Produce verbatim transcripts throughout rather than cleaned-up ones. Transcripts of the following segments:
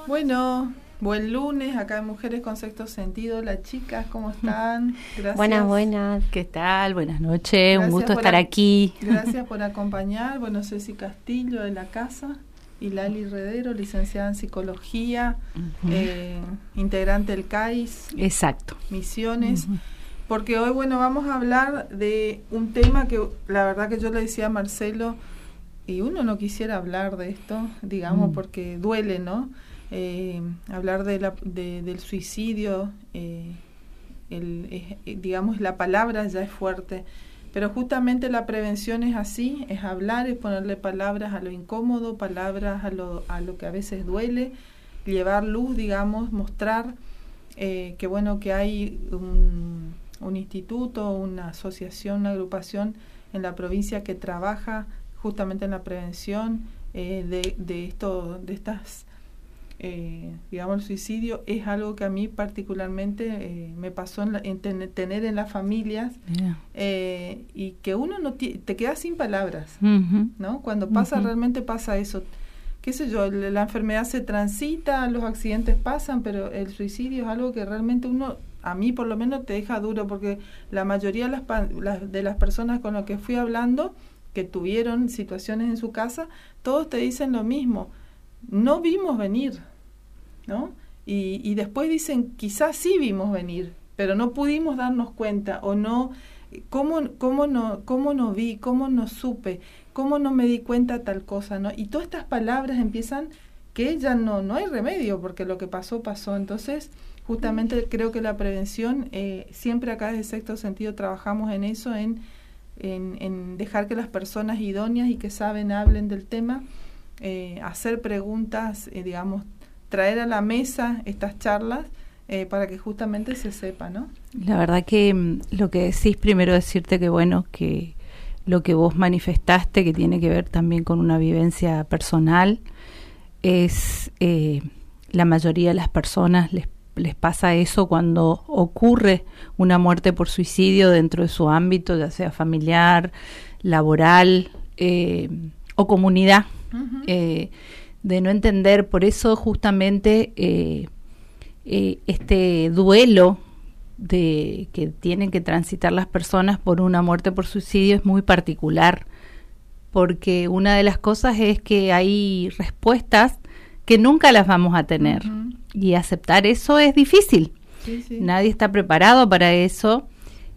Bueno, buen lunes, acá en Mujeres con Sexto Sentido. Las chicas, ¿cómo están? Gracias. Buenas, buenas. ¿Qué tal? Buenas noches, Gracias un gusto estar a, aquí. Gracias por acompañar. Bueno, Ceci Castillo de la casa y Lali Redero, licenciada en Psicología, uh-huh. eh, integrante del C A I S. Exacto. Misiones. Uh-huh. Porque hoy, bueno, vamos a hablar de un tema que la verdad que yo le decía a Marcelo, y uno no quisiera hablar de esto, digamos, mm. porque duele, ¿no? Eh, hablar de la, de, del suicidio, eh, el, eh, digamos, la palabra ya es fuerte, pero justamente la prevención es así, es hablar, es ponerle palabras a lo incómodo, palabras a lo, a lo que a veces duele, llevar luz, digamos, mostrar eh, que, bueno, que hay un, un instituto, una asociación, una agrupación en la provincia que trabaja justamente en la prevención eh, de, de, esto, de estas, eh, digamos, el suicidio es algo que a mí particularmente eh, me pasó en, la, en ten, tener en las familias yeah. eh, y que uno no t- te queda sin palabras, uh-huh. ¿no? Cuando pasa, uh-huh. realmente pasa eso. Qué sé yo, la enfermedad se transita, los accidentes pasan, pero el suicidio es algo que realmente uno, a mí por lo menos, te deja duro, porque la mayoría de las, pa- las, de las personas con las que fui hablando que tuvieron situaciones en su casa, todos te dicen lo mismo, no vimos venir, ¿no? Y, y después dicen, quizás sí vimos venir, pero no pudimos darnos cuenta, o no, ¿cómo, cómo no, cómo no vi, cómo no supe, cómo no me di cuenta tal cosa, ¿no? Y todas estas palabras empiezan que ya no, no hay remedio, porque lo que pasó, pasó. Entonces, justamente creo que la prevención, eh, siempre acá desde Sexto Sentido trabajamos en eso, en En, en dejar que las personas idóneas y que saben hablen del tema, eh, hacer preguntas, eh, digamos, traer a la mesa estas charlas eh, para que justamente se sepa, ¿no? La verdad que lo que decís, primero decirte que bueno, que lo que vos manifestaste, que tiene que ver también con una vivencia personal, es eh, la mayoría de las personas les les pasa eso cuando ocurre una muerte por suicidio dentro de su ámbito, ya sea familiar, laboral eh, o comunidad, uh-huh. eh, de no entender. Por eso justamente eh, eh, este duelo de que tienen que transitar las personas por una muerte por suicidio es muy particular, porque una de las cosas es que hay respuestas que nunca las vamos a tener. Uh-huh. Y aceptar eso es difícil. Sí, sí. Nadie está preparado para eso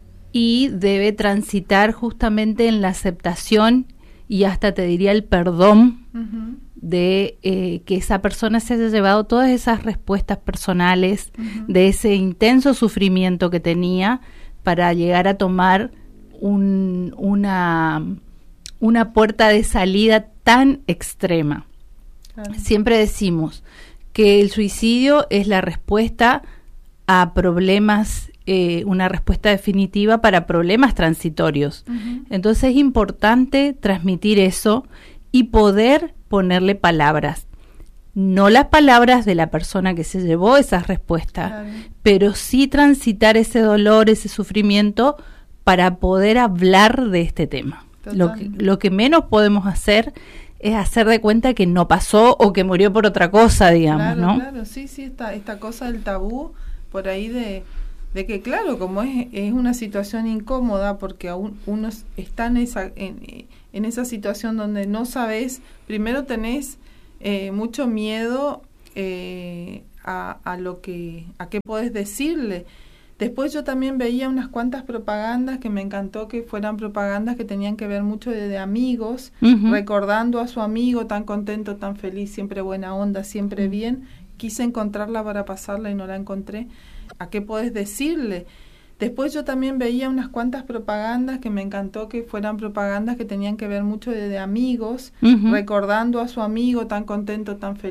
y debe transitar justamente en la aceptación y hasta te diría el perdón uh-huh. de eh, que esa persona se haya llevado todas esas respuestas personales uh-huh. de ese intenso sufrimiento que tenía para llegar a tomar un, una, una puerta de salida tan extrema. Claro. Siempre decimos que el suicidio es la respuesta a problemas, eh, una respuesta definitiva para problemas transitorios. Uh-huh. Entonces es importante transmitir eso y poder ponerle palabras. No las palabras de la persona que se llevó esas respuestas, claro. pero sí transitar ese dolor, ese sufrimiento para poder hablar de este tema. Lo que, lo que menos podemos hacer es hacer de cuenta que no pasó o que murió por otra cosa, digamos, claro, ¿no? Claro, sí, sí, esta, esta cosa del tabú por ahí de, de que, claro, como es, es una situación incómoda porque aún uno está en esa, en, en esa situación donde no sabes, primero tenés eh, mucho miedo eh, a, a lo que, a qué podés decirle. Después yo también veía unas cuantas propagandas que me encantó que fueran propagandas que tenían que ver mucho de, de amigos, uh-huh. recordando a su amigo tan contento, tan feliz, siempre buena onda, siempre uh-huh. bien. Quise encontrarla para pasarla y no la encontré. ¿A qué podés decirle? Después yo también veía unas cuantas propagandas que me encantó que fueran propagandas que tenían que ver mucho de, de amigos, uh-huh. recordando a su amigo tan contento, tan feliz.